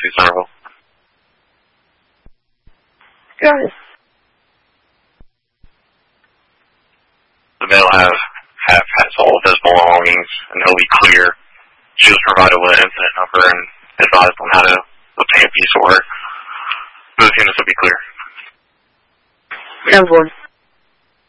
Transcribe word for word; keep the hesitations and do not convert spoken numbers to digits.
East Centerville. Got it. The male have, have has all of his belongings, and he'll be clear. She was provided with an incident number and advised on how to obtain a piece of work. Those units will be clear. ten four.